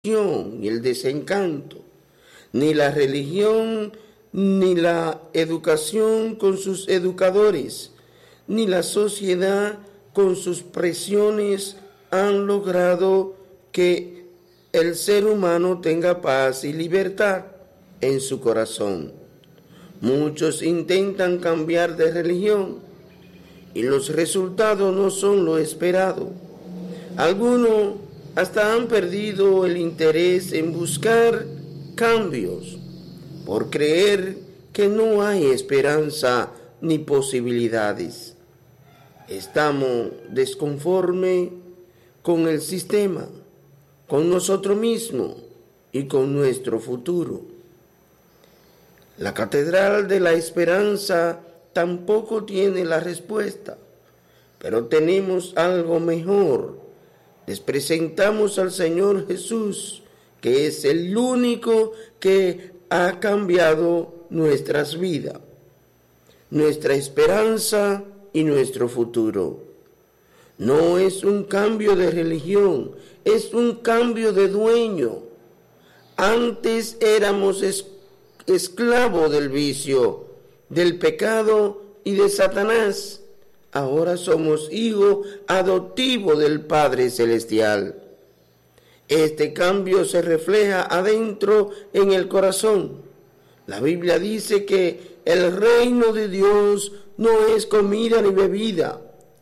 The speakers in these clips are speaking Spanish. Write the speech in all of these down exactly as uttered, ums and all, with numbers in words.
ni el desencanto, ni la religión, ni la educación con sus educadores, ni la sociedad con sus presiones han logrado que el ser humano tenga paz y libertad en su corazón. Muchos intentan cambiar de religión y los resultados no son lo esperado. Algunos hasta han perdido el interés en buscar cambios por creer que no hay esperanza ni posibilidades. Estamos desconformes con el sistema, con nosotros mismos y con nuestro futuro. La Catedral de la Esperanza tampoco tiene la respuesta, pero tenemos algo mejor. Les presentamos al Señor Jesús, que es el único que ha cambiado nuestras vidas, nuestra esperanza y nuestro futuro. No es un cambio de religión, es un cambio de dueño. Antes éramos es- esclavos del vicio, del pecado y de Satanás. Ahora somos hijos adoptivos del Padre Celestial. Este cambio se refleja adentro en el corazón. La Biblia dice que el reino de Dios no es comida ni bebida,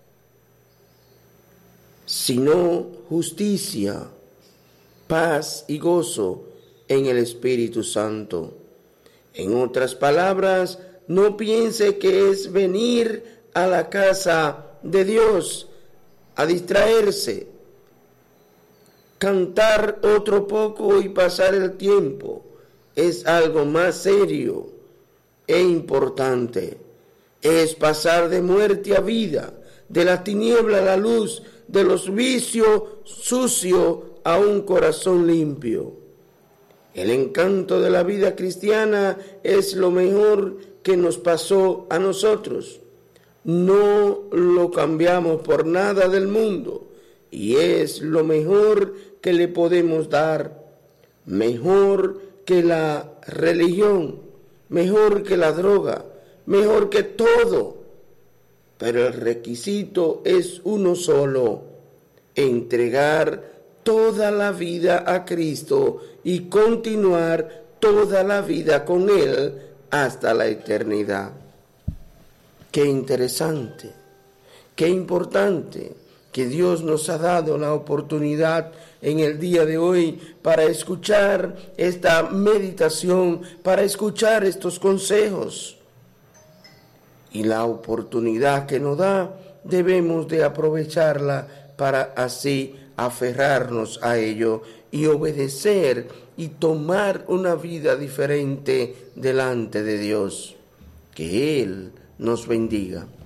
sino justicia, paz y gozo en el Espíritu Santo. En otras palabras, no piense que es venir a la casa de Dios a distraerse, cantar otro poco y pasar el tiempo. Es algo más serio e importante. Es pasar de muerte a vida, de la tiniebla a la luz, de los vicios sucios a un corazón limpio. El encanto de la vida cristiana es lo mejor que nos pasó a nosotros. No lo cambiamos por nada del mundo y es lo mejor que le podemos dar, mejor que la religión, mejor que la droga, mejor que todo. Pero el requisito es uno solo: entregar toda la vida a Cristo y continuar toda la vida con Él hasta la eternidad. Qué interesante, qué importante que Dios nos ha dado la oportunidad en el día de hoy para escuchar esta meditación, para escuchar estos consejos. Y la oportunidad que nos da, debemos de aprovecharla para así aferrarnos a ello y obedecer y tomar una vida diferente delante de Dios. Que Él nos bendiga.